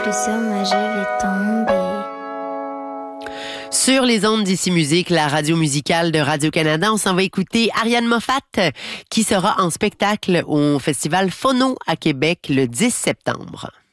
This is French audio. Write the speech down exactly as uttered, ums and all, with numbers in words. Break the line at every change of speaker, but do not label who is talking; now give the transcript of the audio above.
plus sur moi je vais tomber.
Sur les ondes d'Ici Musique, la radio musicale de Radio-Canada, on s'en va écouter Ariane Moffat, qui sera en spectacle au Festival Phono à Québec le dix septembre.